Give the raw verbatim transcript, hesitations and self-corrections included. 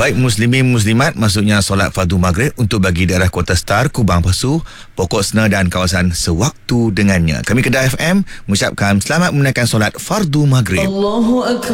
Baik muslimin muslimat, maksudnya solat fardu maghrib untuk bagi daerah Kota Star, Kubang Pasu, Pokok Sena dan kawasan sewaktu dengannya. Kami Kedah F M mengucapkan selamat menunaikan solat fardu maghrib. Allahu Akbar.